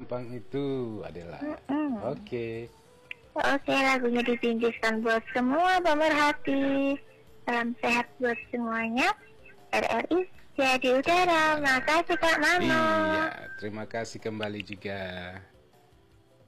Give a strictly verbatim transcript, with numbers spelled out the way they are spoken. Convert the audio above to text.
segampang itu, Adela. Mm-mm. Oke. Oke, lagunya dipinjiskan buat semua pemerhati. Salam sehat buat semuanya. R R I jadi udara. Makasih Kak Mano. Iya, terima kasih kembali juga.